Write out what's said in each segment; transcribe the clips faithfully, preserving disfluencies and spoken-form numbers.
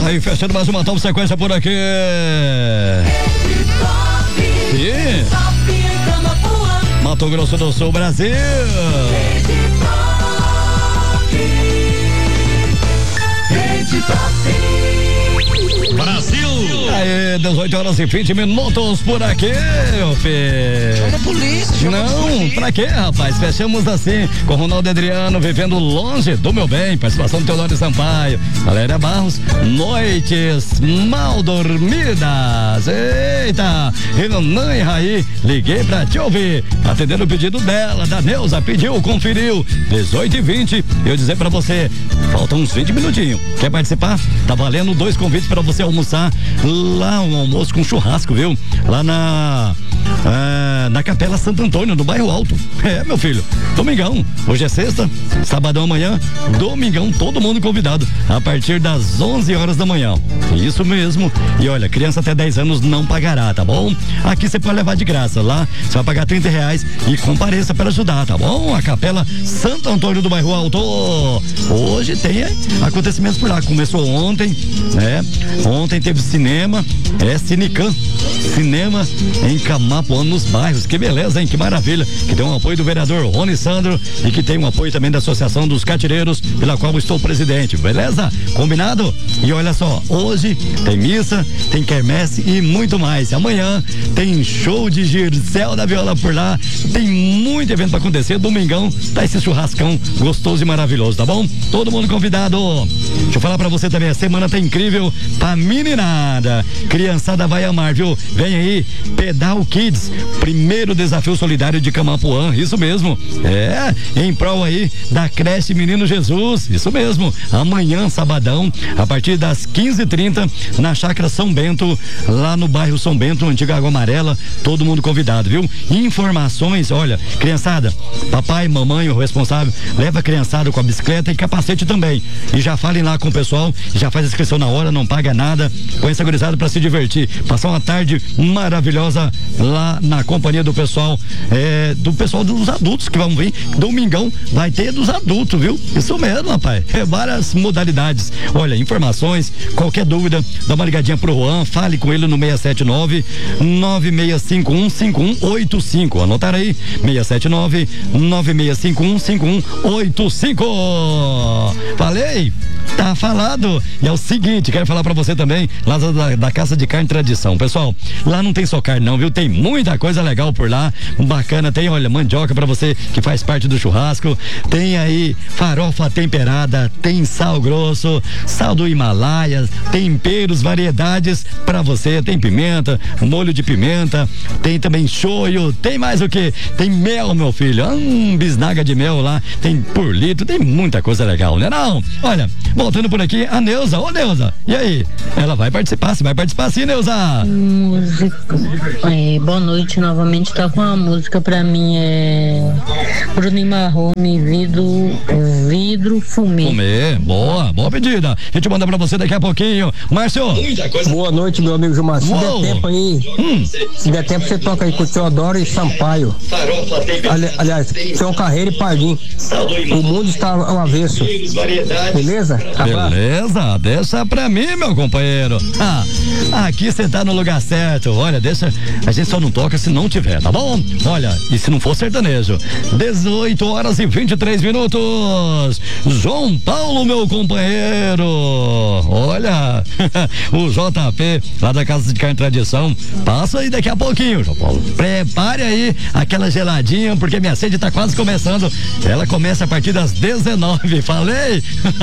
Aí, fechando mais uma top sequência por aqui. E... Mato Grosso do Sul, Brasil. Brasil! Aí, dezoito horas e vinte minutos por aqui, meu filho. Chama a polícia, chama Não, a polícia. pra quê, rapaz? Fechamos assim, com Ronaldo Adriano, vivendo longe do meu bem. Participação do Teodoro Sampaio, Valéria Barros, noites mal dormidas. Eita! Renan e Raí, liguei pra te ouvir. Atendendo o pedido dela, da Neuza, pediu, conferiu. dezoito e vinte. Eu dizer pra você, faltam uns vinte minutinhos. Quer participar? Tá valendo dois convites pra você almoçar lá, um almoço com churrasco, viu? Lá na ah, na Capela Santo Antônio, no bairro Alto. É, meu filho, domingão, hoje é sexta, sabadão amanhã, domingão, todo mundo convidado, a partir das onze horas da manhã. Isso mesmo. E olha, criança até dez anos não pagará, tá bom? Aqui você pode levar de graça, lá você vai pagar trinta reais e compareça para ajudar, tá bom? A Capela Santo Antônio do bairro Alto. Hoje tem acontecimentos por lá, começou ontem, né? Ontem teve cinema, é Cinecan, cinema em Camapuã, nos bairros. Que beleza, hein? Que maravilha. Que tem um apoio do vereador Rony Sandro e que tem um apoio também da Associação dos Catireiros, pela qual eu estou presidente. Beleza? Combinado? E olha só, hoje tem missa, tem quermesse e muito mais. Amanhã tem show de Gircel da Viola por lá. Tem muito evento pra acontecer. Domingão tá esse churrascão gostoso e maravilhoso, tá bom? Todo mundo convidado. Deixa eu falar pra você também, a semana tá incrível pra meninada. Criançada vai amar, viu? Vem aí, Pedal Kids, primeiro desafio solidário de Camapuã, isso mesmo. É, em prol aí da creche Menino Jesus, isso mesmo. Amanhã, sabadão, a partir das quinze e trinta, na Chácara São Bento, lá no bairro São Bento, antiga Água Amarela, todo mundo convidado, viu? Informações, olha, criançada, papai, mamãe, o responsável, leva a criançada com a bicicleta e capacete também. E já falem lá com o pessoal, já faz a inscrição na hora, não paga nada, põe essa gurizada pra se divertir, passar uma tarde maravilhosa lá na companhia do pessoal, é, do pessoal dos adultos que vão vir. Domingão vai ter dos adultos, viu? Isso mesmo, rapaz. É várias modalidades. Olha, informações, qualquer dúvida, dá uma ligadinha pro Juan, fale com ele no seis sete nove, nove seis cinco um, cinco um oito cinco. Anotaram aí? seis sete nove, nove seis cinco um, cinco um oito cinco. Falei? Tá falado. E é o seguinte, quero falar pra você também, lá da, da Casa de Carne Tradição. Pessoal, lá não tem só carne não, viu? Tem muita coisa legal por lá, bacana. Tem, olha, mandioca pra você que faz parte do churrasco. Tem aí farofa temperada, tem sal grosso, sal do Himalaia, temperos, variedades pra você. Tem pimenta, molho de pimenta, tem também shoyu, tem mais o que? Tem mel, meu filho. Hum, bisnaga de mel lá, tem por litro, tem muita coisa legal, né não? Olha, voltando por aqui, a Neuza. Ô, Neuza, e aí? Ela vai participar, você vai participar sim, Neuza? Música. É, boa noite novamente. Tá com uma música pra mim, é Bruno e Marrone, vidro, vidro fumê. Fumê, boa, boa pedida. A gente manda pra você daqui a pouquinho. Márcio. Boa noite, meu amigo Gilmar. Se Uou. der tempo aí, hum. se der tempo você toca aí com o Teodoro e Sampaio. Ali, aliás, Seu Carreiro e Pardim. O mundo está ao avesso. Beleza? Beleza, deixa pra mim, meu companheiro. Ah, aqui você tá no lugar certo. Olha, deixa, a gente só não toca se não tiver, tá bom? Olha, e se não for sertanejo, dezoito horas e vinte e três minutos. João Paulo, meu companheiro. Olha, o J P, lá da Casa de Carne Tradição, passa aí daqui a pouquinho, João Paulo. Prepare aí aquela geladinha, porque minha sede tá quase começando. Ela começa a partir das dezenove, falei?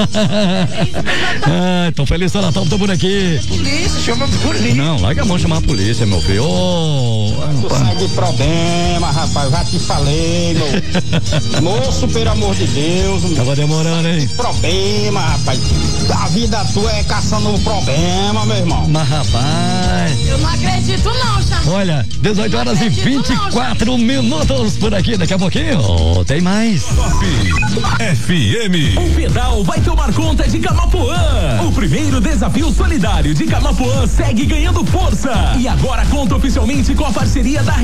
Ah, tô feliz, tô Natal, tô por aqui. Polícia, chama a polícia. Não, larga a mão chamar a polícia, meu filho. Oh, Tu sai de problema, rapaz, já te falei, meu. Moço, pelo amor de Deus. Tava demorando, hein? Problema, rapaz. A vida tua é caçando um problema, meu irmão. Mas, rapaz. Eu não acredito, não, Chama. Olha, dezoito horas e vinte e quatro minutos por aqui. Daqui a pouquinho, oh, tem mais. Top F M. O pedal vai tomar conta de Camapuã. O primeiro desafio solidário de Camapuã segue ganhando força. E agora conta oficialmente com a parceria da